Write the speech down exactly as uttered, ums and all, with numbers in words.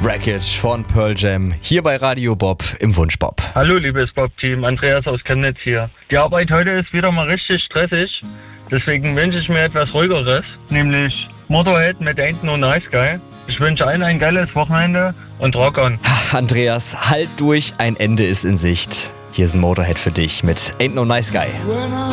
Wreckage von Pearl Jam hier bei Radio Bob im Wunschbob. Hallo liebes Bob-Team, Andreas aus Chemnitz hier. Die Arbeit heute ist wieder mal richtig stressig, deswegen wünsche ich mir etwas ruhigeres, nämlich Motorhead mit Ain't No Nice Guy. Ich wünsche allen ein geiles Wochenende und Rock on. Andreas, halt durch, ein Ende ist in Sicht. Hier ist ein Motorhead für dich mit Ain't No Nice Guy.